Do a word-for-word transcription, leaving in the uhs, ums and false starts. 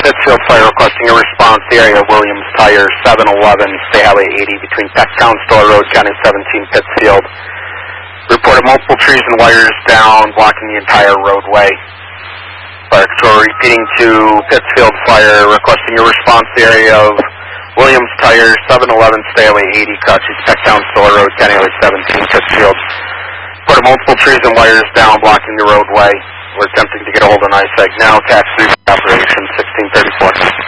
Pittsfield Fire requesting a response. The area of Williams Tire, seven eleven, State Highway eighty between Pecktown Store Road, County seventeen, Pittsfield. Reported multiple trees and wires down, blocking the entire roadway. Fire Control repeating to Pittsfield Fire, requesting a response. The area of Williams Tire, seven eleven, State Highway eighty, Crouches, Pecktown Store Road, County Highway seventeen, Pittsfield. Reported multiple trees and wires down, blocking the roadway. We're attempting to get a hold of NISAG now. Tax three operation sixteen thirty-four.